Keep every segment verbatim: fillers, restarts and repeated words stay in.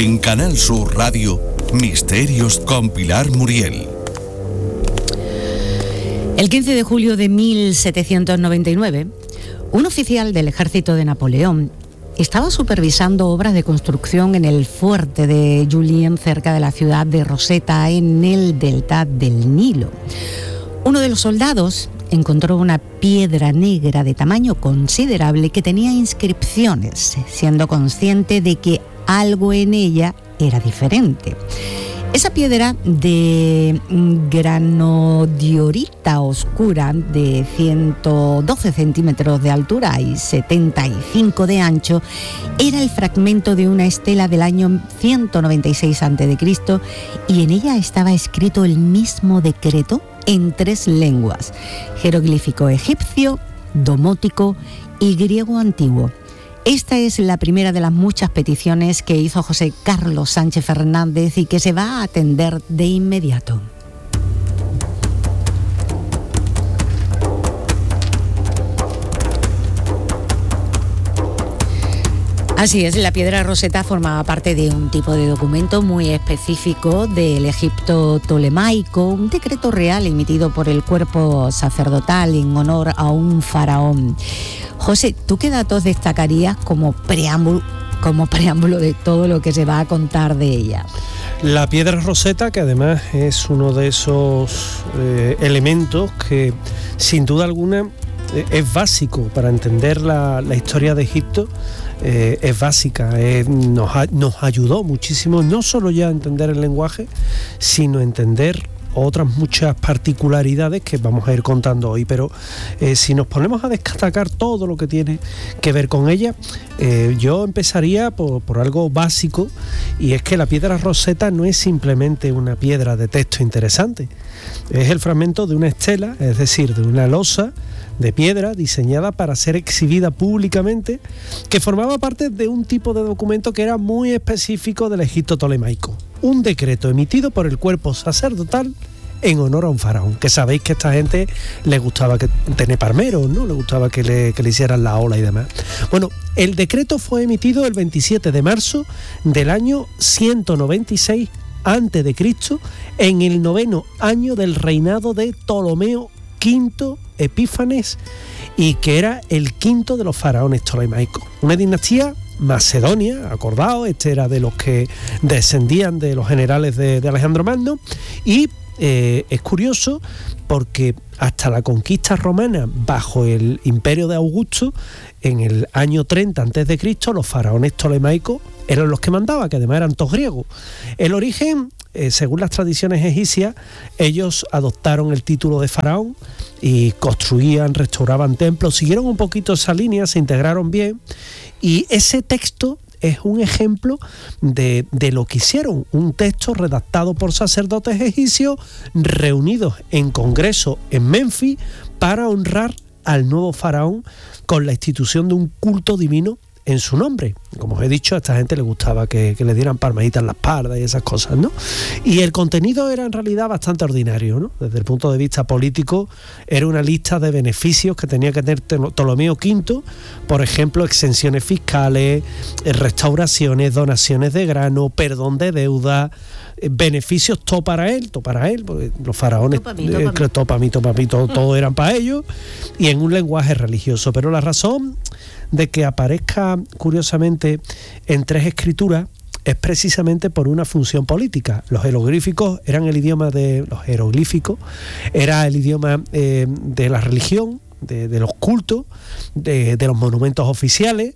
En Canal Sur Radio, Misterios con Pilar Muriel. El quince de julio de mil setecientos noventa y nueve, un oficial del ejército de Napoleón estaba supervisando obras de construcción en el fuerte de Julien, cerca de la ciudad de Rosetta, en el delta del Nilo. Uno de los soldados encontró una piedra negra de tamaño considerable que tenía inscripciones, siendo consciente de que algo en ella era diferente. Esa piedra de granodiorita oscura de ciento doce centímetros de altura y setenta y cinco de ancho era el fragmento de una estela del año ciento noventa y seis antes de Cristo, y en ella estaba escrito el mismo decreto en tres lenguas: jeroglífico egipcio, domótico y griego antiguo. Esta es la primera de las muchas peticiones que hizo José Carlos Sánchez Fernández y que se va a atender de inmediato. Así es, la piedra Rosetta formaba parte de un tipo de documento muy específico del Egipto tolemaico, un decreto real emitido por el cuerpo sacerdotal en honor a un faraón. José, ¿tú qué datos destacarías como preámbulo, como preámbulo de todo lo que se va a contar de ella? La piedra Rosetta, que además es uno de esos eh, elementos que sin duda alguna eh, es básico para entender la, la historia de Egipto. Eh, es básica, eh, nos, ha, nos ayudó muchísimo, no solo ya a entender el lenguaje, sino a entender otras muchas particularidades que vamos a ir contando hoy. Pero eh, si nos ponemos a destacar todo lo que tiene que ver con ella, eh, yo empezaría por, por algo básico, y es que la piedra Rosetta no es simplemente una piedra de texto interesante, es el fragmento de una estela, es decir, de una losa de piedra diseñada para ser exhibida públicamente, que formaba parte de un tipo de documento que era muy específico del Egipto tolemaico, un decreto emitido por el cuerpo sacerdotal en honor a un faraón, que sabéis que a esta gente le gustaba que, tener parmeros, ¿no? Le gustaba que le, que le hicieran la ola y demás. Bueno, el decreto fue emitido el veintisiete de marzo del año ciento noventa y seis antes de Cristo, en el noveno año del reinado de Ptolomeo quinto Epífanes, y que era el quinto de los faraones tolemaicos, una dinastía macedonia, acordaos, este era de los que descendían de los generales de, de Alejandro Magno, y eh, es curioso porque hasta la conquista romana bajo el imperio de Augusto, en el año treinta antes de Cristo, los faraones tolemaicos eran los que mandaban, que además eran todos griegos. El origen, eh, según las tradiciones egipcias, ellos adoptaron el título de faraón y construían, restauraban templos, siguieron un poquito esa línea, se integraron bien, y ese texto es un ejemplo de, de lo que hicieron, un texto redactado por sacerdotes egipcios reunidos en congreso en Menfis para honrar al nuevo faraón con la institución de un culto divino en su nombre. Como os he dicho, a esta gente le gustaba que, que le dieran palmaditas en la espalda y esas cosas, ¿no? Y el contenido era en realidad bastante ordinario, ¿no? Desde el punto de vista político, era una lista de beneficios que tenía que tener Ptolomeo quinto, por ejemplo, exenciones fiscales, restauraciones, donaciones de grano, perdón de deuda, beneficios todo para él, todo para él, porque los faraones, todo para mí, todo para mí, todo, para mí, todo, todo eran para ellos, y en un lenguaje religioso. Pero la razón de que aparezca curiosamente en tres escrituras es precisamente por una función política. Los jeroglíficos eran el idioma de los jeroglíficos, era el idioma eh, de la religión, de, de los cultos, de, de los monumentos oficiales.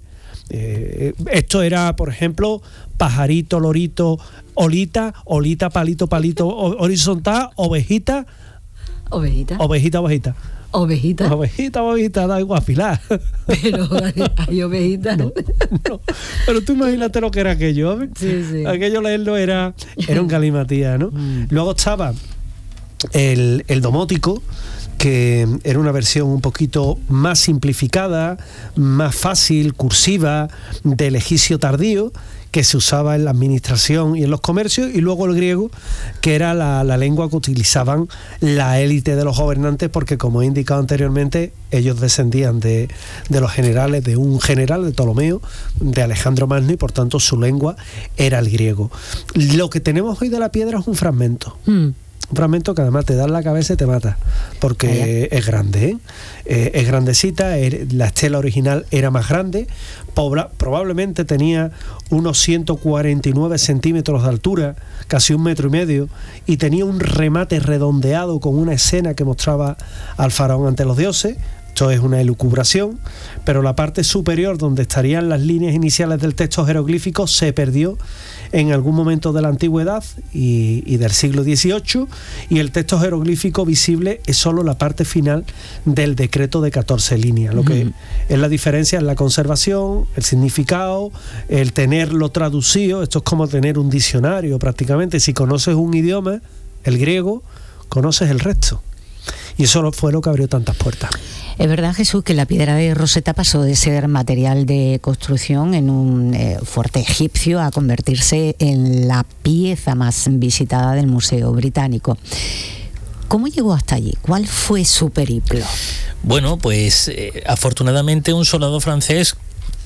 Eh, esto era, por ejemplo, pajarito, lorito, olita, olita, palito, palito, horizontal, ovejita, ovejita, ovejita, ovejita. Ovejita. Ovejita, ovejita, da igual, Pilar. Pero hay ovejitas. No, no. Pero tú imagínate lo que era aquello, ¿ves? Sí, sí. Aquello leerlo era, era un galimatía, ¿no? Mm. Luego estaba el, el domótico, que era una versión un poquito más simplificada, más fácil, cursiva, del egipcio tardío, que se usaba en la administración y en los comercios, y luego el griego, que era la, la lengua que utilizaban la élite de los gobernantes, porque como he indicado anteriormente, ellos descendían de, de los generales, de un general, de Ptolomeo, de Alejandro Magno, y por tanto su lengua era el griego. Lo que tenemos hoy de la piedra es un fragmento. Mm. Un fragmento que además te da en la cabeza y te mata, porque es grande, ¿eh? Eh, es grandecita, es, la estela original era más grande, pobla, probablemente tenía unos ciento cuarenta y nueve centímetros de altura, casi un metro y medio, y tenía un remate redondeado con una escena que mostraba al faraón ante los dioses. Esto es una elucubración, pero la parte superior, donde estarían las líneas iniciales del texto jeroglífico, se perdió en algún momento de la antigüedad y, y del siglo dieciocho, y el texto jeroglífico visible es solo la parte final del decreto de catorce líneas. Lo que es la diferencia es la conservación, el significado, el tenerlo traducido. Esto es como tener un diccionario prácticamente. Si conoces un idioma, el griego, conoces el resto. Y eso fue lo que abrió tantas puertas. Es verdad, Jesús, que la piedra de Rosetta pasó de ser material de construcción en un eh, fuerte egipcio a convertirse en la pieza más visitada del Museo Británico. ¿Cómo llegó hasta allí? ¿Cuál fue su periplo? Bueno, pues eh, afortunadamente un soldado francés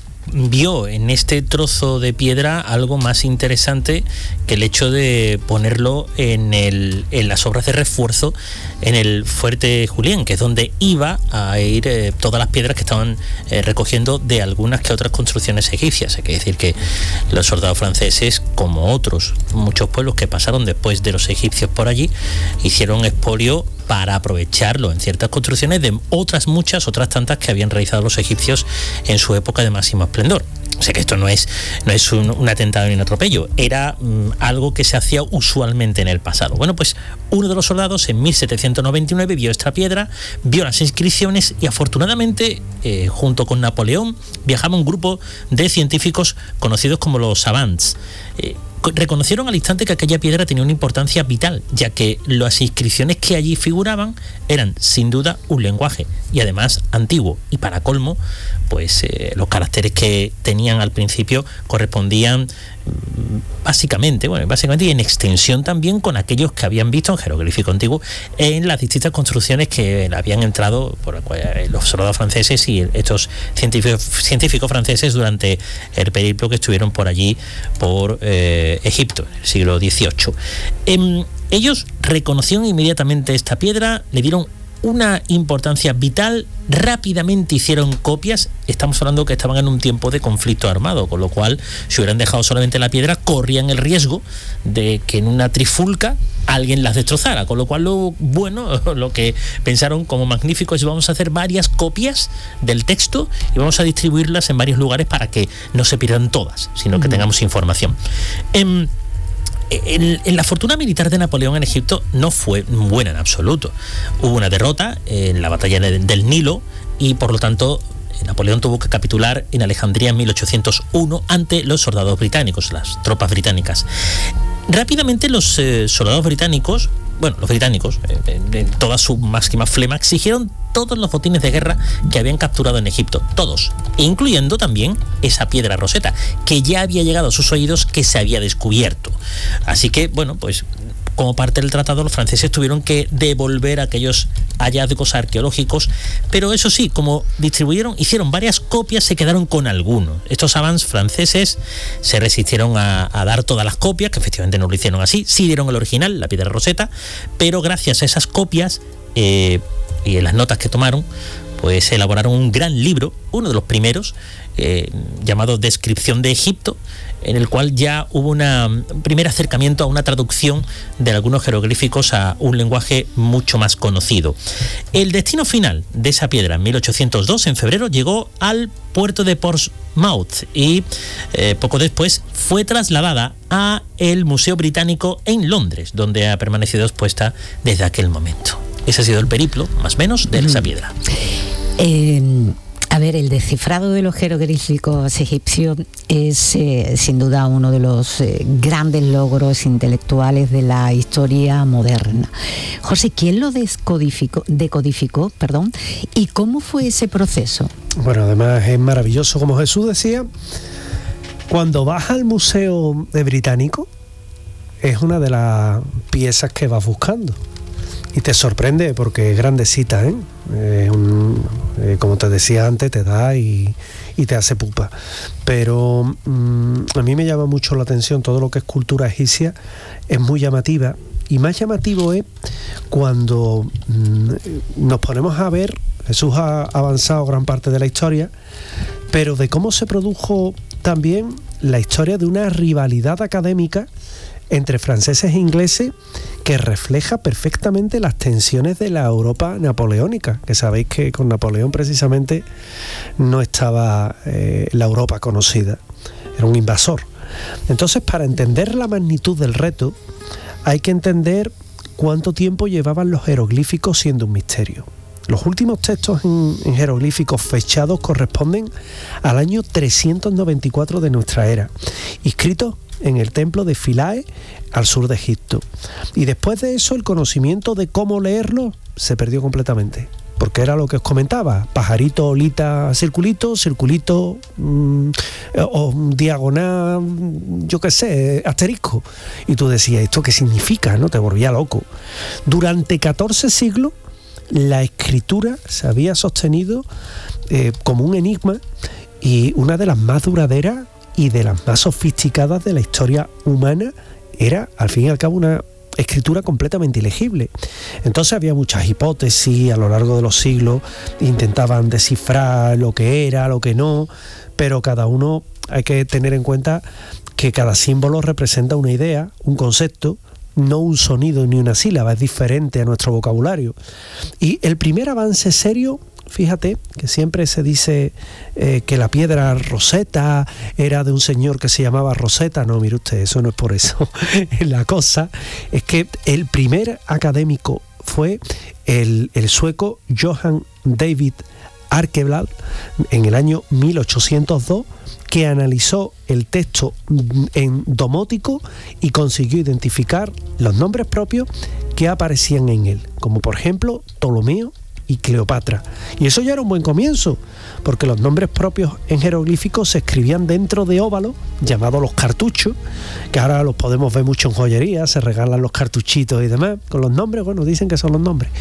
vio en este trozo de piedra algo más interesante que el hecho de ponerlo en, el, en las obras de refuerzo en el fuerte Julián, que es donde iba a ir eh, todas las piedras que estaban eh, recogiendo de algunas que otras construcciones egipcias. Hay que decir que los soldados franceses, como otros muchos pueblos que pasaron después de los egipcios por allí, hicieron expolio para aprovecharlo en ciertas construcciones de otras muchas, otras tantas que habían realizado los egipcios en su época de máximo esplendor. O sea que esto no es, no es un, un atentado ni un atropello, era mmm, algo que se hacía usualmente en el pasado. Bueno, pues uno de los soldados en mil setecientos noventa y nueve vio esta piedra, vio las inscripciones y afortunadamente, eh, junto con Napoleón, viajaba un grupo de científicos conocidos como los savants. Eh, reconocieron al instante que aquella piedra tenía una importancia vital, ya que las inscripciones que allí figuraban eran sin duda un lenguaje y además antiguo, y para colmo pues eh, los caracteres que tenían al principio correspondían básicamente, bueno, básicamente y en extensión también con aquellos que habían visto en jeroglífico antiguo en las distintas construcciones que habían entrado por los soldados franceses y estos científicos, científicos franceses durante el periplo que estuvieron por allí por eh, Egipto en el siglo dieciocho. Eh, ellos reconocieron inmediatamente esta piedra, le dieron una importancia vital, rápidamente hicieron copias. Estamos hablando que estaban en un tiempo de conflicto armado, con lo cual si hubieran dejado solamente la piedra corrían el riesgo de que en una trifulca alguien las destrozara, con lo cual lo bueno, lo que pensaron como magnífico es: vamos a hacer varias copias del texto y vamos a distribuirlas en varios lugares para que no se pierdan todas, sino que uh-huh. tengamos información. En, En, en la fortuna militar de Napoleón en Egipto no fue buena en absoluto. Hubo una derrota en la batalla de, del Nilo y por lo tanto Napoleón tuvo que capitular en Alejandría en mil ochocientos uno ante los soldados británicos, las tropas británicas. Rápidamente los eh, soldados británicos, bueno, los británicos, eh, en toda su máxima flema, exigieron todos los botines de guerra que habían capturado en Egipto, todos, incluyendo también esa piedra Rosetta, que ya había llegado a sus oídos, que se había descubierto. Así que, bueno, pues como parte del tratado, los franceses tuvieron que devolver aquellos hallazgos arqueológicos, pero eso sí, como distribuyeron, hicieron varias copias, se quedaron con algunos. Estos savants franceses se resistieron a, a dar todas las copias, que efectivamente no lo hicieron así, sí dieron el original, la piedra Rosetta, pero gracias a esas copias eh, y en las notas que tomaron, pues elaboraron un gran libro, uno de los primeros, eh, llamado Descripción de Egipto, en el cual ya hubo una, un primer acercamiento a una traducción de algunos jeroglíficos a un lenguaje mucho más conocido. El destino final de esa piedra en mil ochocientos dos, en febrero, llegó al puerto de Portsmouth y eh, poco después fue trasladada a el Museo Británico en Londres, donde ha permanecido expuesta desde aquel momento. Ese ha sido el periplo, más o menos, de esa piedra. Eh... ver, el descifrado de los jeroglíficos egipcios es eh, sin duda uno de los eh, grandes logros intelectuales de la historia moderna. José, ¿quién lo descodificó, decodificó, perdón, y cómo fue ese proceso? Bueno, además es maravilloso, como Jesús decía, cuando vas al Museo Británico, es una de las piezas que vas buscando. Y te sorprende porque es grandecita, ¿eh? Eh, un, eh, como te decía antes, te da y, y te hace pupa. Pero mmm, a mí me llama mucho la atención todo lo que es cultura egipcia, es muy llamativa. Y más llamativo es cuando mmm, nos ponemos a ver, Jesús ha avanzado gran parte de la historia, pero de cómo se produjo también la historia de una rivalidad académica entre franceses e ingleses que refleja perfectamente las tensiones de la Europa napoleónica, que sabéis que con Napoleón precisamente no estaba eh, la Europa conocida, era un invasor. Entonces, para entender la magnitud del reto, hay que entender cuánto tiempo llevaban los jeroglíficos siendo un misterio. Los últimos textos en, en jeroglíficos fechados corresponden al año trescientos noventa y cuatro de nuestra era, inscritos en el templo de Philae, al sur de Egipto. Y después de eso, el conocimiento de cómo leerlo se perdió completamente, porque era lo que os comentaba: pajarito, olita, circulito, circulito, mmm, o diagonal, yo qué sé, asterisco. Y tú decías, ¿esto qué significa? ¿No? Te volvía loco. Durante catorce siglos, la escritura se había sostenido eh, como un enigma, y una de las más duraderas y de las más sofisticadas de la historia humana era, al fin y al cabo, una escritura completamente ilegible. Entonces había muchas hipótesis a lo largo de los siglos, intentaban descifrar lo que era, lo que no, pero cada uno, hay que tener en cuenta que cada símbolo representa una idea, un concepto, no un sonido ni una sílaba, es diferente a nuestro vocabulario. Y el primer avance serio, fíjate que siempre se dice eh, que la piedra Rosetta era de un señor que se llamaba Rosetta. No, mire usted, eso no es por eso. La cosa es que el primer académico fue el, el sueco Johann David Arkeblad en el año mil ochocientos dos, que analizó el texto en domótico y consiguió identificar los nombres propios que aparecían en él, como por ejemplo Ptolomeo y Cleopatra. Y eso ya era un buen comienzo, porque los nombres propios en jeroglíficos se escribían dentro de óvalos llamados los cartuchos, que ahora los podemos ver mucho en joyería, se regalan los cartuchitos y demás, con los nombres, bueno, dicen que son los nombres.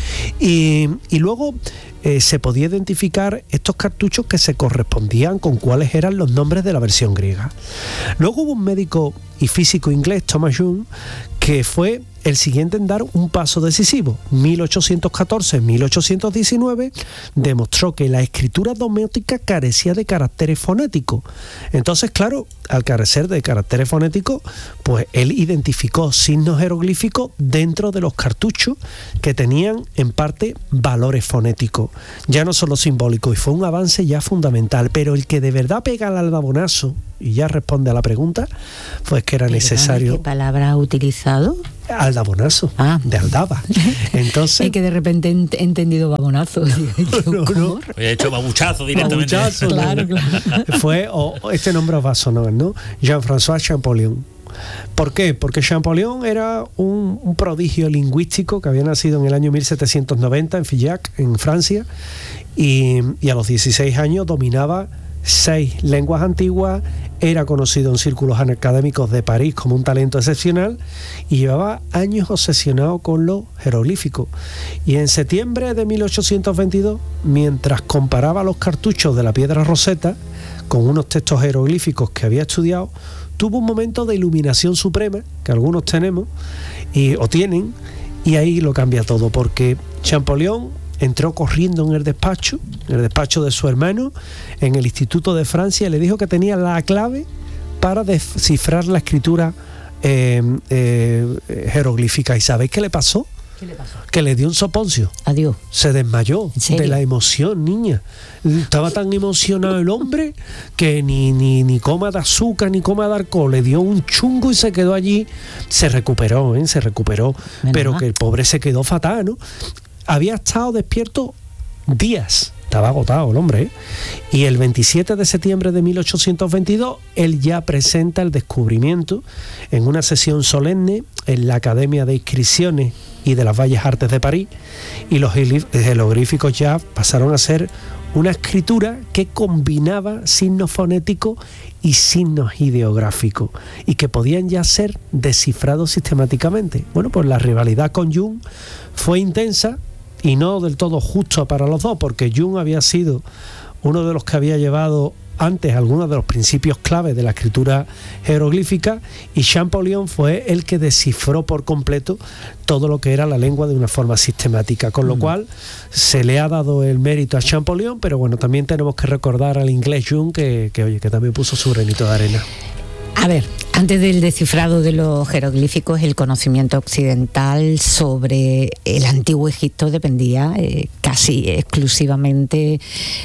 Y, y luego eh, se podía identificar estos cartuchos que se correspondían con cuáles eran los nombres de la versión griega. Luego hubo un médico y físico inglés, Thomas Young, que fue el siguiente en dar un paso decisivo. mil ochocientos catorce a mil ochocientos diecinueve demostró que la escritura domótica carecía de caracteres fonéticos. Entonces, claro, al carecer de caracteres fonéticos, pues él identificó signos jeroglíficos dentro de los cartuchos que tenían en parte valores fonéticos, ya no solo simbólicos, y fue un avance ya fundamental. Pero el que de verdad pega el aldabonazo, y ya responde a la pregunta, pues que era necesario... ¿Qué palabra ha utilizado? Aldabonazo, ah. de Aldaba. Entonces... y que de repente he entendido babonazo. Yo, no, no. He hecho babuchazo directamente. Babuchazo, claro, claro. Fue, o oh, este nombre os va a sonar, ¿no? Jean-François Champollion. ¿Por qué? Porque Champollion era un, un prodigio lingüístico que había nacido en el año mil setecientos noventa en Figeac, en Francia, y, y a los dieciséis años dominaba seis lenguas antiguas, era conocido en círculos académicos de París como un talento excepcional y llevaba años obsesionado con los jeroglíficos. Y en septiembre de mil ochocientos veintidós, mientras comparaba los cartuchos de la piedra Rosetta con unos textos jeroglíficos que había estudiado, tuvo un momento de iluminación suprema, que algunos tenemos y, o tienen, y ahí lo cambia todo, porque Champollion entró corriendo en el despacho, en el despacho de su hermano, en el Instituto de Francia, y le dijo que tenía la clave para descifrar la escritura eh, eh, jeroglífica. ¿Y sabéis qué le pasó? ¿Qué le pasó? Que le dio un soponcio. Adiós. Se desmayó de la emoción, niña. Estaba tan emocionado el hombre que ni, ni, ni coma de azúcar ni coma de alcohol. Le dio un chungo y se quedó allí. Se recuperó, ¿eh? Se recuperó. Menos pero más. Que el pobre se quedó fatal, ¿no? Había estado despierto días estaba agotado el hombre, ¿eh? Y el veintisiete de septiembre de mil ochocientos veintidós, él ya presenta el descubrimiento en una sesión solemne en la Academia de Inscripciones y de las Bellas Artes de París, y los jeroglíficos ya pasaron a ser una escritura que combinaba signos fonéticos y signos ideográficos, y que podían ya ser descifrados sistemáticamente. Bueno, pues la rivalidad con Jung fue intensa y no del todo justa para los dos, porque Jung había sido uno de los que había llevado antes algunos de los principios claves de la escritura jeroglífica, y Champollion fue el que descifró por completo todo lo que era la lengua de una forma sistemática, con lo mm. cual se le ha dado el mérito a Champollion, pero bueno, también tenemos que recordar al inglés Jung, que, que oye, que también puso su granito de arena. A ver, antes del descifrado de los jeroglíficos, el conocimiento occidental sobre el antiguo Egipto dependía eh, casi exclusivamente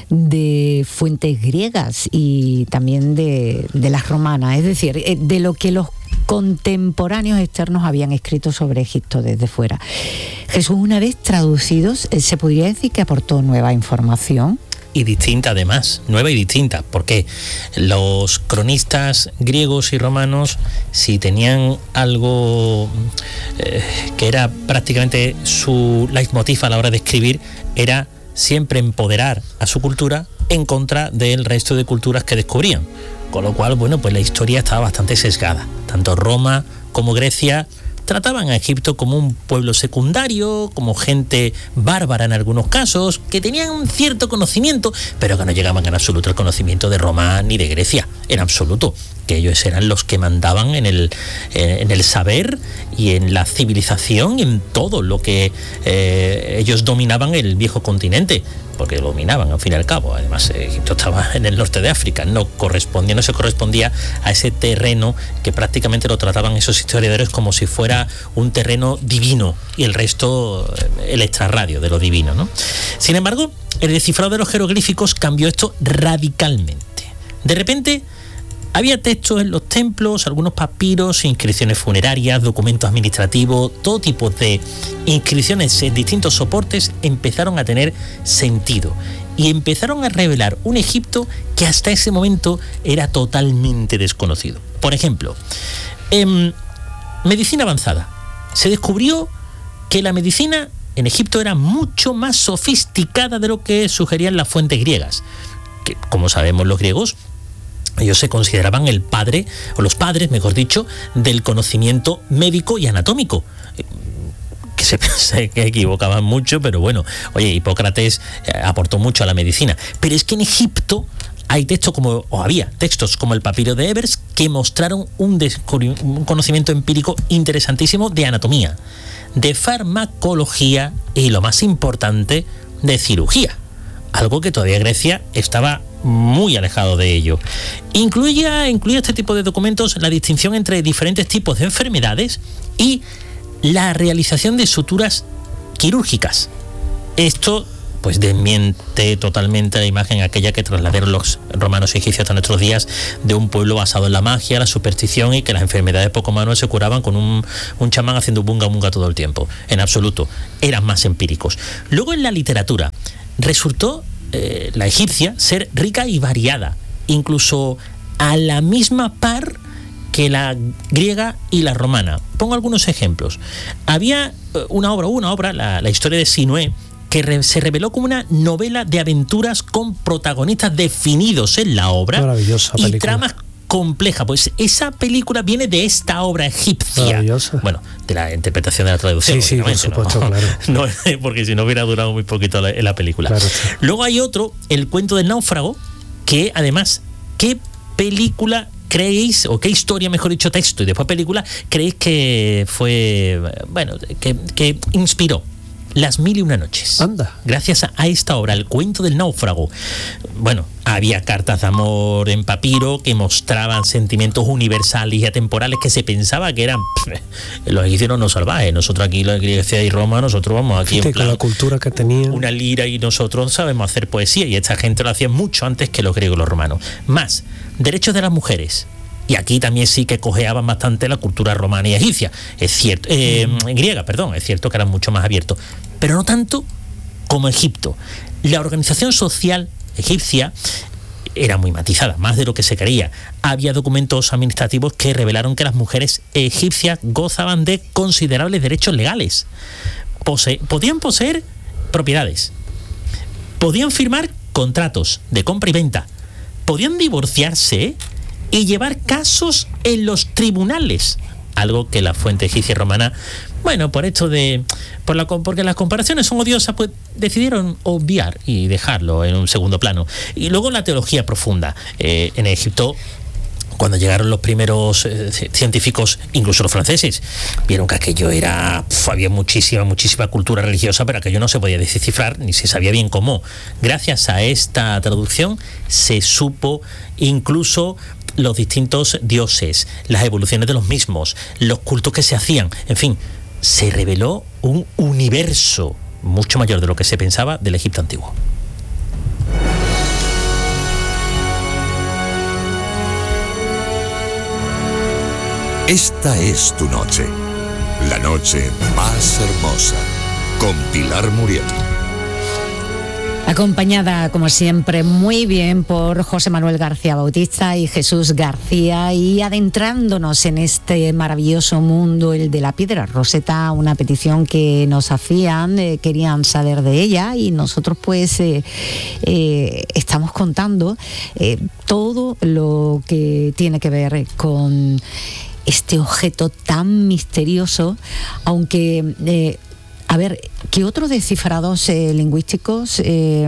de fuentes griegas y también de, de las romanas, es decir, eh, de lo que los contemporáneos externos habían escrito sobre Egipto desde fuera. Jesús, una vez traducidos, eh, ¿se podría decir que aportó nueva información? Y distinta además, nueva y distinta, porque los cronistas griegos y romanos, si tenían algo eh, que era prácticamente su leitmotiv a la hora de escribir, era siempre empoderar a su cultura en contra del resto de culturas que descubrían. Con lo cual, bueno, pues la historia estaba bastante sesgada. Tanto Roma como Grecia trataban a Egipto como un pueblo secundario, como gente bárbara en algunos casos, que tenían un cierto conocimiento, pero que no llegaban en absoluto al conocimiento de Roma ni de Grecia, en absoluto, que ellos eran los que mandaban en el, en el saber y en la civilización y en todo lo que eh, ellos dominaban el viejo continente, porque lo dominaban al fin y al cabo. Además, Egipto estaba en el norte de África, no correspondía, no se correspondía a ese terreno que prácticamente lo trataban esos historiadores como si fuera un terreno divino y el resto el extrarradio de lo divino, ¿no? Sin embargo, el descifrado de los jeroglíficos cambió esto radicalmente. De repente, había textos en los templos, algunos papiros, inscripciones funerarias, documentos administrativos, todo tipo de inscripciones en distintos soportes empezaron a tener sentido y empezaron a revelar un Egipto que hasta ese momento era totalmente desconocido. Por ejemplo, en medicina avanzada, se descubrió que la medicina en Egipto era mucho más sofisticada de lo que sugerían las fuentes griegas, que, como sabemos los griegos, ellos se consideraban el padre, o los padres, mejor dicho, del conocimiento médico y anatómico. Que se se que equivocaban mucho, pero bueno, oye, Hipócrates aportó mucho a la medicina. Pero es que en Egipto hay textos como, o había textos como el papiro de Ebers, que mostraron un, un conocimiento empírico interesantísimo de anatomía, de farmacología y, lo más importante, de cirugía. Algo que todavía Grecia estaba muy alejado de ello. Incluía, incluía este tipo de documentos la distinción entre diferentes tipos de enfermedades y la realización de suturas quirúrgicas. Esto pues desmiente totalmente la imagen aquella que trasladaron los romanos y egipcios hasta nuestros días de un pueblo basado en la magia, la superstición y que las enfermedades poco manuales se curaban con un, un chamán haciendo bunga bunga todo el tiempo. En absoluto, eran más empíricos. Luego, en la literatura, resultó eh, la egipcia ser rica y variada, incluso a la misma par que la griega y la romana. Pongo algunos ejemplos. Había una obra, una obra, la, la historia de Sinué, que re, se reveló como una novela de aventuras con protagonistas definidos en la obra. Maravillosa y película. Tramas complejas. Pues esa película viene de esta obra egipcia. Maravillosa. Bueno, de la interpretación de la traducción. Sí, sí, por supuesto, ¿no? Claro. No, porque si no hubiera durado muy poquito la, la película. Claro, sí. Luego hay otro, El cuento del náufrago, que además, ¿qué película creéis, o qué historia, mejor dicho, texto y después película, creéis que fue, bueno, que, que inspiró Las mil y una noches? Anda. Gracias a, a esta obra, El cuento del náufrago. Bueno, había cartas de amor en papiro que mostraban sentimientos universales y atemporales que se pensaba que eran pff, los egipcios no salvajes. Nosotros aquí, la Grecia y Roma, nosotros vamos aquí Fíjate, en plan, con la cultura que tenían, una lira, y nosotros sabemos hacer poesía, y esta gente lo hacía mucho antes que los griegos y los romanos. Más, derechos de las mujeres. Y aquí también sí que cojeaban bastante la cultura romana y egipcia. Es cierto, eh, griega, perdón, es cierto que eran mucho más abiertos, pero no tanto como Egipto. La organización social egipcia era muy matizada, más de lo que se creía. Había documentos administrativos que revelaron que las mujeres egipcias gozaban de considerables derechos legales. Pose- podían poseer propiedades, podían firmar contratos de compra y venta, podían divorciarse y llevar casos en los tribunales, algo que la fuente egipcia romana, bueno, por esto de, por la, porque las comparaciones son odiosas, pues decidieron obviar y dejarlo en un segundo plano. Y luego la teología profunda. Eh, en Egipto, cuando llegaron los primeros eh, científicos, incluso los franceses, vieron que aquello era, pf, había muchísima, muchísima cultura religiosa, pero aquello no se podía descifrar ni se sabía bien cómo. Gracias a esta traducción se supo incluso los distintos dioses, las evoluciones de los mismos, los cultos que se hacían, en fin, se reveló un universo mucho mayor de lo que se pensaba del Egipto antiguo. Esta es tu noche, la noche más hermosa, con Pilar Muriel. Acompañada, como siempre, muy bien por José Manuel García Bautista y Jesús García, y adentrándonos en este maravilloso mundo, el de la piedra roseta, una petición que nos hacían, eh, querían saber de ella, y nosotros pues eh, eh, estamos contando eh, todo lo que tiene que ver con este objeto tan misterioso, aunque... Eh, A ver, ¿qué otros descifrados eh, lingüísticos, eh,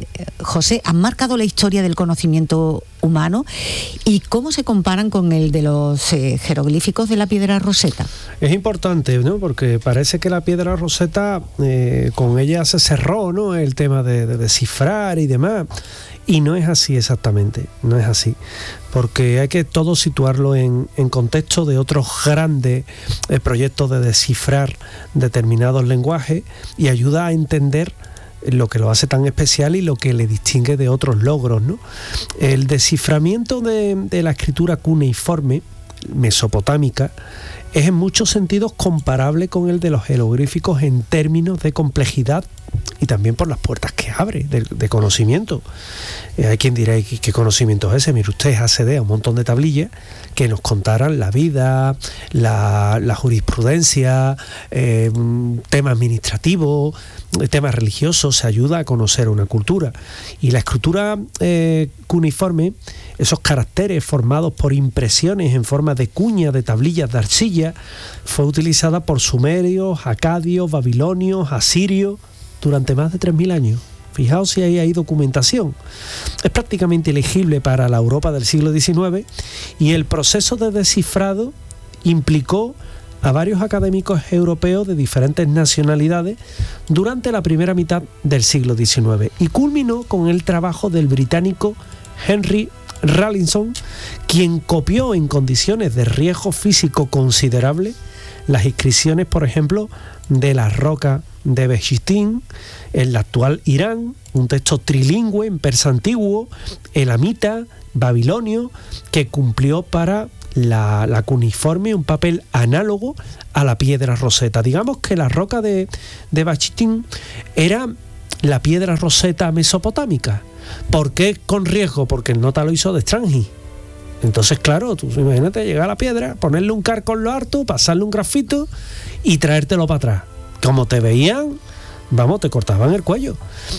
José, han marcado la historia del conocimiento humano y cómo se comparan con el de los eh, jeroglíficos de la piedra roseta? Es importante, ¿no? Porque parece que la piedra roseta, eh, con ella se cerró, ¿no?, el tema de, de descifrar y demás. Y no es así exactamente, no es así. Porque hay que todo situarlo en, en contexto de otros grandes eh, proyectos de descifrar determinados lenguajes, y ayuda a entender lo que lo hace tan especial y lo que le distingue de otros logros, ¿no? El desciframiento de, de la escritura cuneiforme mesopotámica es en muchos sentidos comparable con el de los jeroglíficos en términos de complejidad y también por las puertas que abre de, de conocimiento. Eh, hay quien dirá, ¿qué, qué conocimiento es ese? Mire usted, accede a un montón de tablillas que nos contaran la vida, la, la jurisprudencia, eh, temas administrativos, temas religiosos. Se ayuda a conocer una cultura. Y la escritura eh, cuneiforme, esos caracteres formados por impresiones en forma de cuña, de tablillas de arcilla, fue utilizada por sumerios, acadios, babilonios, asirios durante más de tres mil años. Fijaos si ahí hay documentación. Es prácticamente ilegible para la Europa del siglo diecinueve, y el proceso de descifrado implicó a varios académicos europeos de diferentes nacionalidades durante la primera mitad del siglo diecinueve, y culminó con el trabajo del británico Henry Rawlinson, quien copió en condiciones de riesgo físico considerable las inscripciones, por ejemplo, de la roca de Behistún en el actual Irán, un texto trilingüe en persa antiguo, elamita, babilonio, que cumplió para la, la cuneiforme un papel análogo a la piedra roseta. Digamos que la roca de, de Behistún era la piedra roseta mesopotámica. ¿Por qué con riesgo? Porque el nota lo hizo de Strange. Entonces, claro, tú imagínate llegar a la piedra, ponerle un carco en lo harto, pasarle un grafito y traértelo para atrás. Como te veían, vamos, te cortaban el cuello.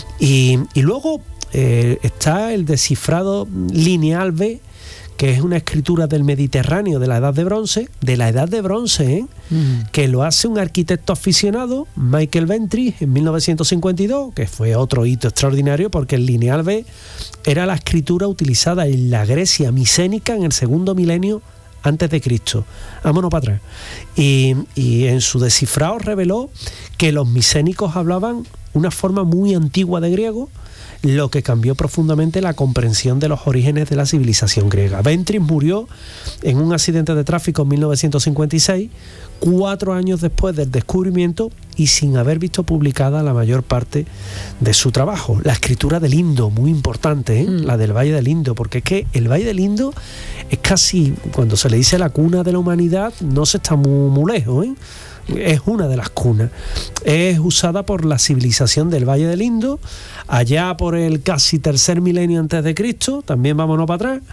Y, y luego eh, está el descifrado lineal B, que es una escritura del Mediterráneo de la Edad de Bronce, de la Edad de Bronce, ¿eh? Mm. que lo hace un arquitecto aficionado, Michael Ventris, en mil novecientos cincuenta y dos, que fue otro hito extraordinario, porque el lineal B era la escritura utilizada en la Grecia micénica en el segundo milenio antes de Cristo. Vámonos para atrás. Y, y en su descifrado reveló que los micénicos hablaban una forma muy antigua de griego, lo que cambió profundamente la comprensión de los orígenes de la civilización griega. Ventris murió en un accidente de tráfico en mil novecientos cincuenta y seis, cuatro años después del descubrimiento, y sin haber visto publicada la mayor parte de su trabajo. La escritura del Indo, muy importante, ¿eh? Mm. La del Valle del Indo, porque es que el Valle del Indo es casi, cuando se le dice la cuna de la humanidad, no se está muy, muy lejos, ¿eh? Es una de las cunas. Es usada por la civilización del Valle del Indo, allá por el casi tercer milenio antes de Cristo, también vámonos para atrás,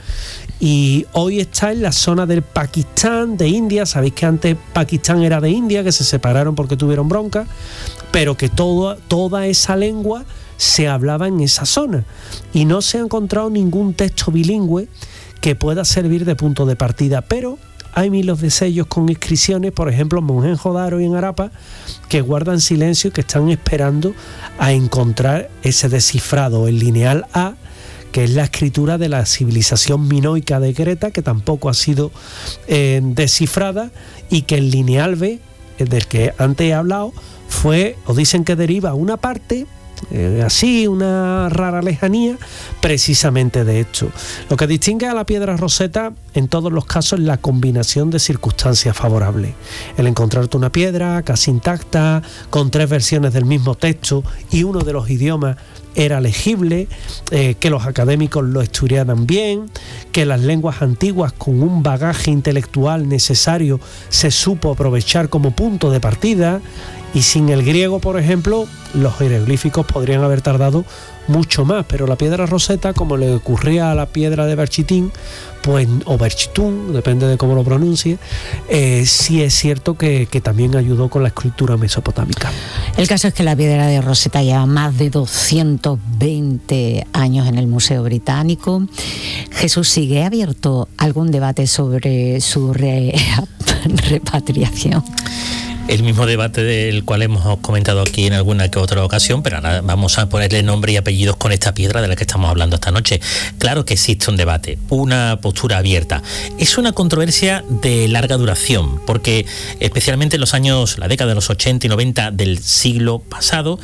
y hoy está en la zona del Pakistán, de India. Sabéis que antes Pakistán era de India, que se separaron porque tuvieron bronca, pero que todo, toda esa lengua se hablaba en esa zona, y no se ha encontrado ningún texto bilingüe que pueda servir de punto de partida, pero hay miles de sellos con inscripciones, por ejemplo en Mohenjo-Daro y en Harappa, que guardan silencio y que están esperando a encontrar ese descifrado, el lineal A, que es la escritura de la civilización minoica de Creta, que tampoco ha sido eh, descifrada, y que el lineal B, del que antes he hablado, fue, o dicen que deriva una parte, Eh, así, una rara lejanía, precisamente de esto. Lo que distingue a la piedra Rosetta en todos los casos es la combinación de circunstancias favorables. El encontrarte una piedra casi intacta, con tres versiones del mismo texto, y uno de los idiomas era legible, eh, que los académicos lo estudiaran bien, que las lenguas antiguas con un bagaje intelectual necesario se supo aprovechar como punto de partida. Y sin el griego, por ejemplo, los jeroglíficos podrían haber tardado mucho más, pero la piedra Rosetta, como le ocurría a la piedra de Berchitín, pues, o Berchitún, depende de cómo lo pronuncie, eh, sí es cierto que, que también ayudó con la escritura mesopotámica. El caso es que la piedra de Rosetta lleva más de doscientos veinte años en el Museo Británico. Jesús, ¿sigue abierto algún debate sobre su re- repatriación? El mismo debate del cual hemos comentado aquí en alguna que otra ocasión, pero ahora vamos a ponerle nombre y apellidos con esta piedra de la que estamos hablando esta noche. Claro que existe un debate, una postura abierta. Es una controversia de larga duración, porque especialmente en los años, la década de los ochenta y noventa del siglo pasado,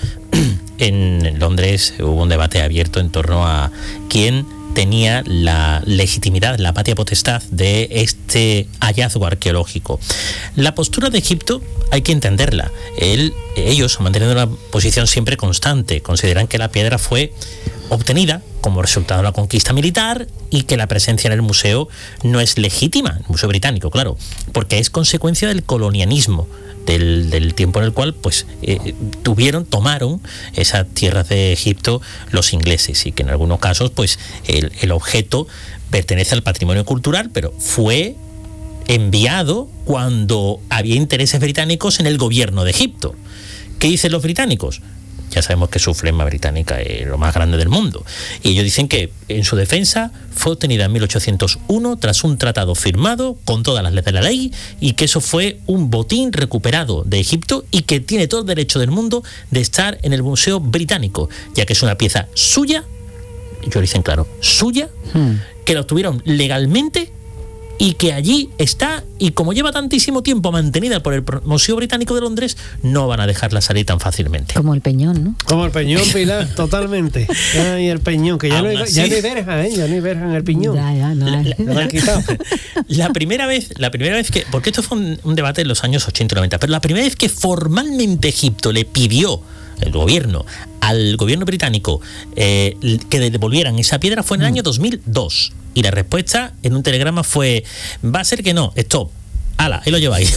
en Londres hubo un debate abierto en torno a quién tenía la legitimidad, la patria potestad de este hallazgo arqueológico. La postura de Egipto hay que entenderla. Él, ellos han mantenido una posición siempre constante. Consideran que la piedra fue obtenida como resultado de la conquista militar y que la presencia en el museo no es legítima, el Museo Británico, claro, porque es consecuencia del colonialismo. Del, del tiempo en el cual pues eh, tuvieron, tomaron esas tierras de Egipto los ingleses, y que en algunos casos pues el, el objeto pertenece al patrimonio cultural, pero fue enviado cuando había intereses británicos en el gobierno de Egipto. ¿Qué dicen los británicos? Ya sabemos que su flema británica es lo más grande del mundo, y ellos dicen que en su defensa fue obtenida en mil ochocientos uno tras un tratado firmado con todas las leyes de la ley, y que eso fue un botín recuperado de Egipto y que tiene todo el derecho del mundo de estar en el Museo Británico, ya que es una pieza suya, ellos dicen claro, suya, hmm. que la obtuvieron legalmente y que allí está, y como lleva tantísimo tiempo mantenida por el Museo Británico de Londres, no van a dejarla salir tan fácilmente. Como el Peñón, ¿no? Como el Peñón, Pilar, totalmente. Ay, el Peñón, que ya, no hay, ya no hay verja, ¿eh? Ya no hay verja en el Peñón. Ya, ya, no. La, la, la, han quitado. la primera vez, la primera vez que, porque esto fue un, un debate en los años ochenta y noventa, pero la primera vez que formalmente Egipto le pidió, el gobierno, al gobierno británico eh, que devolvieran esa piedra fue en el mm. año dos mil dos. Y la respuesta en un telegrama fue: va a ser que no, stop, ala, ahí lo lleváis.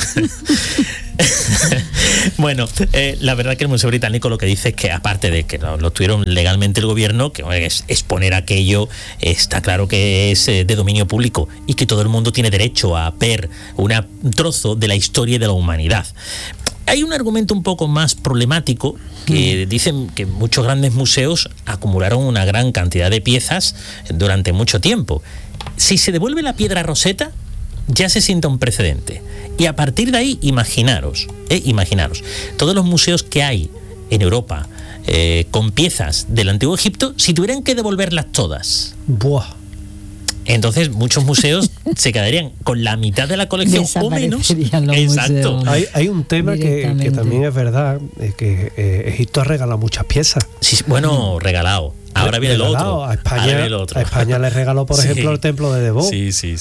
Bueno, eh, la verdad que el Museo Británico lo que dice es que, aparte de que lo, lo tuvieron legalmente el gobierno, que es exponer aquello, está claro que es eh, de dominio público y que todo el mundo tiene derecho a ver una, un trozo de la historia de la humanidad. Hay un argumento un poco más problemático, que dicen que muchos grandes museos acumularon una gran cantidad de piezas durante mucho tiempo. Si se devuelve la piedra Rosetta, ya se sienta un precedente. Y a partir de ahí, imaginaros, eh, imaginaros, todos los museos que hay en Europa eh, con piezas del Antiguo Egipto, si tuvieran que devolverlas todas. Buah. Entonces muchos museos se quedarían con la mitad de la colección o menos. Exacto. Hay, hay un tema que, que también es verdad, es que eh, Egipto ha regalado muchas piezas. Sí, bueno, regalado. Ahora viene, regalado. el otro. A España, Ahora viene el otro. A España le regaló, por sí. ejemplo, el templo de Debod. Sí, sí, sí.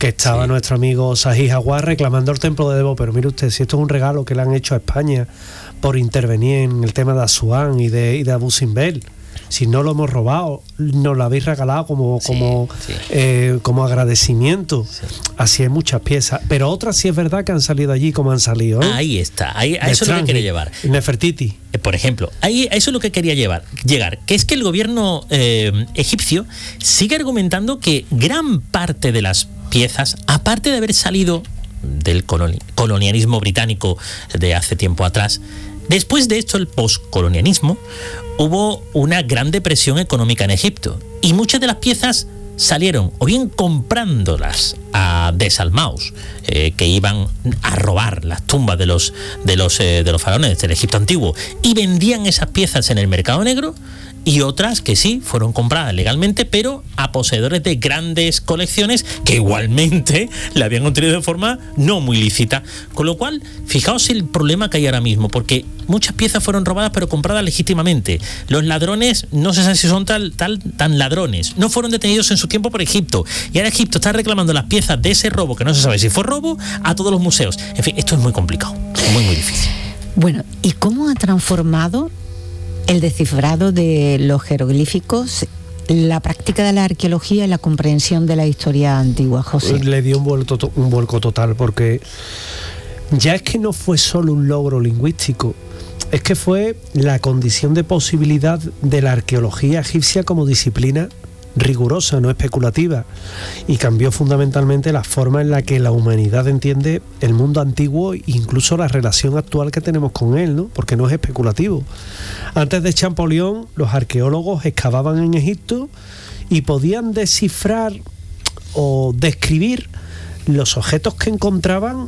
que estaba sí. nuestro amigo Sahí Jaguar reclamando el templo de Debo, pero mire usted, si esto es un regalo que le han hecho a España por intervenir en el tema de Asuán y de, y de Abu Simbel. Si no lo hemos robado, nos lo habéis regalado como, Sí, como, sí. Eh, como agradecimiento. Sí. Así hay muchas piezas. Pero otras sí es verdad que han salido allí como han salido. ¿eh? Ahí está, ahí, a eso es lo que quería llevar. Nefertiti. Eh, Por ejemplo, ahí, a eso es lo que quería llevar, llegar, que es que el gobierno eh, egipcio sigue argumentando que gran parte de las piezas, aparte de haber salido del coloni- colonialismo británico de hace tiempo atrás, después de esto, el postcolonialismo, hubo una gran depresión económica en Egipto y muchas de las piezas salieron o bien comprándolas a desalmaos eh, que iban a robar las tumbas de los de los eh, de los faraones del Egipto antiguo y vendían esas piezas en el mercado negro, y otras que sí fueron compradas legalmente, pero a poseedores de grandes colecciones que igualmente la habían obtenido de forma no muy lícita. Con lo cual, fijaos el problema que hay ahora mismo, porque muchas piezas fueron robadas pero compradas legítimamente. Los ladrones, no se sabe si son tal, tal, tan ladrones, no fueron detenidos en su tiempo por Egipto, y ahora Egipto está reclamando las piezas de ese robo, que no se sabe si fue robo, a todos los museos. En fin, esto es muy complicado, muy muy difícil. Bueno, ¿y cómo ha transformado el descifrado de los jeroglíficos la práctica de la arqueología y la comprensión de la historia antigua, José? Le dio un vuelco, un vuelco total, porque ya es que no fue solo un logro lingüístico, es que fue la condición de posibilidad de la arqueología egipcia como disciplina rigurosa, no especulativa, y cambió fundamentalmente la forma en la que la humanidad entiende el mundo antiguo e incluso la relación actual que tenemos con él, ¿no? Porque no es especulativo. Antes de Champollion, los arqueólogos excavaban en Egipto y podían descifrar o describir los objetos que encontraban,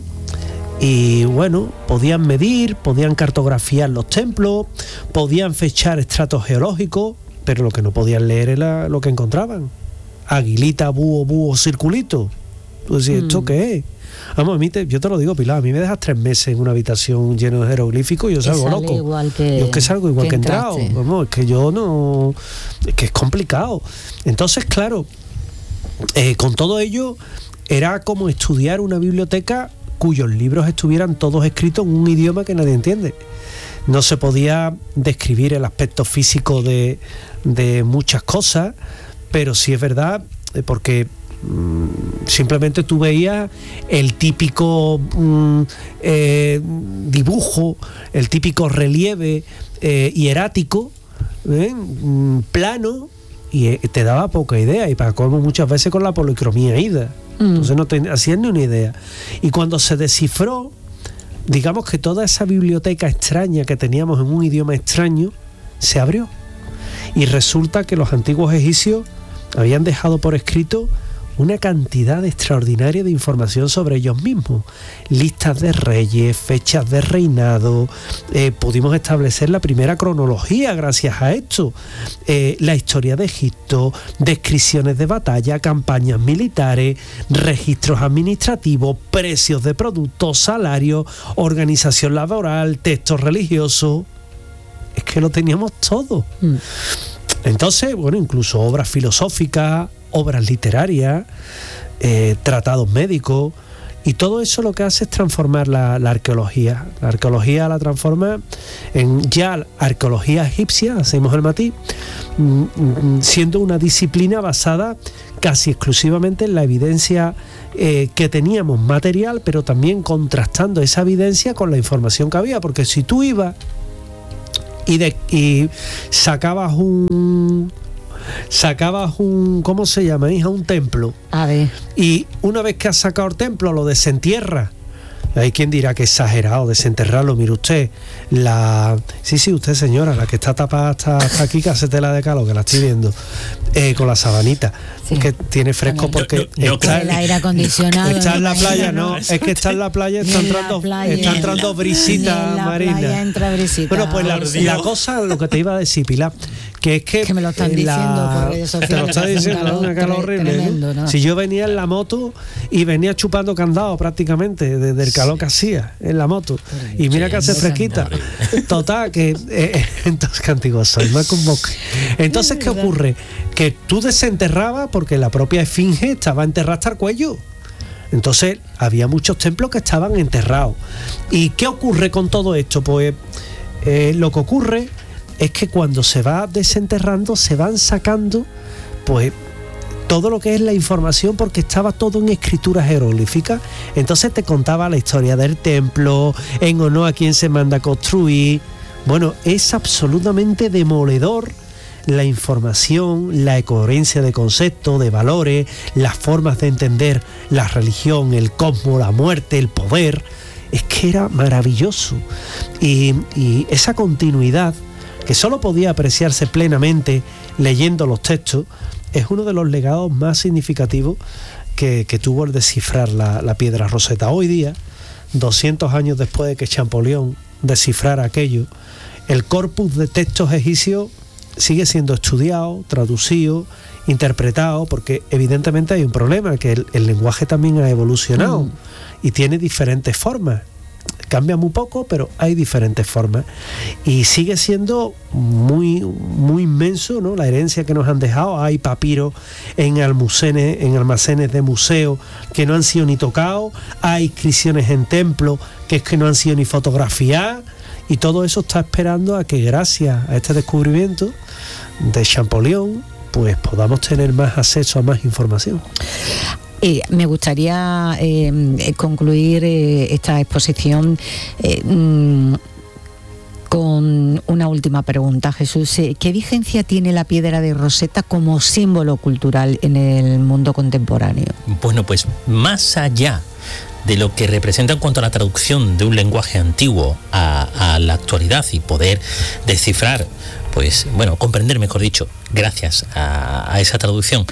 y bueno, podían medir, podían cartografiar los templos, podían fechar estratos geológicos, pero lo que no podían leer era lo que encontraban. Aguilita, búho, búho, circulito. Tú decías, ¿esto mm. qué es? Vamos, a mí te, yo te lo digo, Pilar, a mí me dejas tres meses en una habitación llena de jeroglíficos y yo salgo loco. Igual que, yo es que salgo igual que, que he entrado. Vamos, es que yo no... Es que es complicado. Entonces, claro, eh, con todo ello, era como estudiar una biblioteca cuyos libros estuvieran todos escritos en un idioma que nadie entiende. No se podía describir el aspecto físico de, de muchas cosas, pero sí es verdad, porque mmm, simplemente tú veías el típico mmm, eh, dibujo, el típico relieve eh, hierático, ¿eh? mmm, plano, y eh, te daba poca idea, y para colmo muchas veces con la policromía ida. Mm. Entonces no te hacían ni una idea. Y cuando se descifró, digamos que toda esa biblioteca extraña que teníamos en un idioma extraño se abrió, y resulta que los antiguos egipcios habían dejado por escrito una cantidad extraordinaria de información sobre ellos mismos, listas de reyes, fechas de reinado, eh, pudimos establecer la primera cronología gracias a esto, eh, la historia de Egipto, descripciones de batalla, campañas militares, registros administrativos, precios de productos, salarios, organización laboral, textos religiosos. Es que lo teníamos todo. Mm. Entonces, bueno, incluso obras filosóficas, obras literarias, eh, tratados médicos, y todo eso lo que hace es transformar la, la arqueología. La arqueología la transforma en ya arqueología egipcia, hacemos el matiz, siendo una disciplina basada casi exclusivamente en la evidencia eh, que teníamos material, pero también contrastando esa evidencia con la información que había, porque si tú ibas y, de, y sacabas un... sacabas un, ¿cómo se llama, hija? Un templo. A ver. Y una vez que has sacado el templo, lo desentierras. Hay quien dirá que exagerado desenterrarlo. Mire usted, la... Sí, sí, usted, señora, la que está tapada hasta, hasta aquí, que hace tela de calor, que la estoy viendo, eh, con la sabanita, sí. Que tiene fresco porque... No, no, está, el aire acondicionado. Está en la playa, no, es que está en la playa, está entrando, playa, está entrando brisita marina. Playa entra brisita. Bueno, pues la, la cosa, lo que te iba a decir, Pilar, que es que... Que me lo están diciendo la, por redes sociales. Te lo está diciendo, es una calor horrible. Tremendo, ¿no? ¿no? Si yo venía en la moto y venía chupando candado prácticamente desde el calor que hacía en la moto, y mira que hace fresquita. Total, que eh, entonces que antiguo soy, más que un bosque. Entonces, ¿qué ocurre? Que tú desenterrabas porque la propia esfinge estaba enterrada hasta el cuello. Entonces había muchos templos que estaban enterrados. ¿Y qué ocurre con todo esto? Pues eh, lo que ocurre es que cuando se va desenterrando se van sacando pues todo lo que es la información, porque estaba todo en escrituras jeroglíficas. Entonces te contaba la historia del templo, en honor a quién se manda a construir. Bueno, es absolutamente demoledor la información, la coherencia de conceptos, de valores, las formas de entender la religión, el cosmos, la muerte, el poder. Es que era maravilloso. Y, y esa continuidad, que solo podía apreciarse plenamente leyendo los textos, es uno de los legados más significativos que, que tuvo el descifrar la, la piedra Roseta. Hoy día, doscientos años después de que Champollion descifrara aquello, el corpus de textos egipcios sigue siendo estudiado, traducido, interpretado, porque evidentemente hay un problema, que el, el lenguaje también ha evolucionado mm. y tiene diferentes formas. Cambia muy poco, pero hay diferentes formas y sigue siendo muy muy inmenso, ¿no? La herencia que nos han dejado. Hay papiros en almacenes, en almacenes de museos que no han sido ni tocados, hay inscripciones en templos que es que no han sido ni fotografiadas, y todo eso está esperando a que, gracias a este descubrimiento de Champollion, pues podamos tener más acceso a más información. Eh, me gustaría eh, concluir eh, esta exposición eh, mm, con una última pregunta, Jesús. ¿Qué vigencia tiene la piedra de Roseta como símbolo cultural en el mundo contemporáneo? Bueno, pues más allá de lo que representa en cuanto a la traducción de un lenguaje antiguo a, a la actualidad y poder descifrar, pues bueno, comprender, mejor dicho, gracias a, a esa traducción,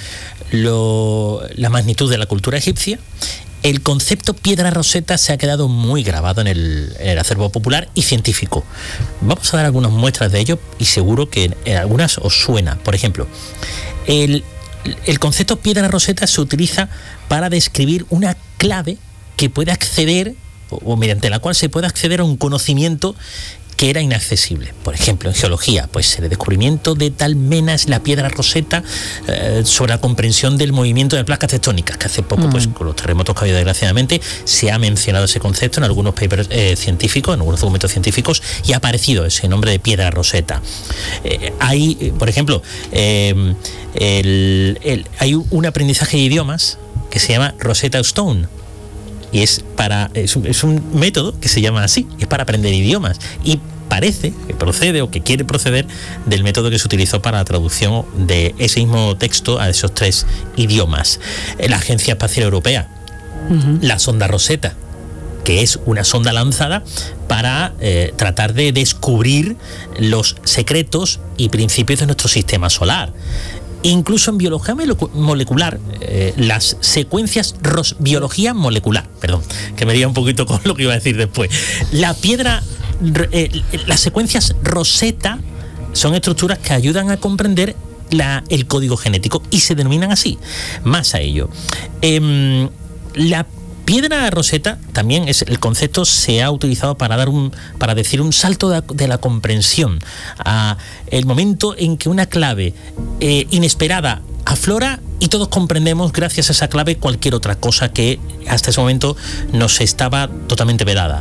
lo, la magnitud de la cultura egipcia, el concepto piedra roseta se ha quedado muy grabado en el, en el acervo popular y científico. Vamos a dar algunas muestras de ello y seguro que en, en algunas os suena. Por ejemplo, el, el concepto piedra roseta se utiliza para describir una clave que puede acceder, o, o mediante la cual se puede acceder a un conocimiento que era inaccesible. Por ejemplo, en geología, pues el descubrimiento de tal mena es la piedra roseta, eh, sobre la comprensión del movimiento de placas tectónicas, que hace poco, mm. pues con los terremotos que ha habido desgraciadamente, se ha mencionado ese concepto en algunos papers eh, científicos, en algunos documentos científicos, y ha aparecido ese nombre de piedra roseta. Eh, hay, eh, por ejemplo, eh, el, el, hay un aprendizaje de idiomas que se llama Rosetta Stone. Y es para es un, es un método que se llama así, es para aprender idiomas. Y parece que procede o que quiere proceder del método que se utilizó para la traducción de ese mismo texto a esos tres idiomas. La Agencia Espacial Europea, uh-huh. la sonda Rosetta, que es una sonda lanzada para eh, tratar de descubrir los secretos y principios de nuestro sistema solar. Incluso en biología molecular, eh, las secuencias, ros, biología molecular, perdón, que me diga un poquito con lo que iba a decir después. La piedra, eh, las secuencias Rosetta son estructuras que ayudan a comprender la, el código genético y se denominan así. Más a ello, eh, la piedra roseta también es el concepto se ha utilizado para dar un para decir un salto de, de la comprensión a el momento en que una clave eh, inesperada aflora y todos comprendemos gracias a esa clave cualquier otra cosa que hasta ese momento nos estaba totalmente vedada.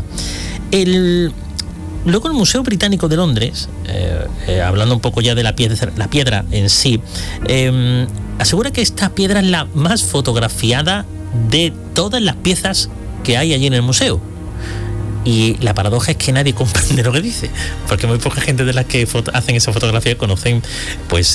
El Luego el Museo Británico de Londres, eh, eh, hablando un poco ya de la piedra, la piedra en sí, eh, asegura que esta piedra es la más fotografiada de todas las piezas que hay allí en el museo. Y la paradoja es que nadie comprende lo que dice, porque muy poca gente de las que hacen esa fotografía conocen pues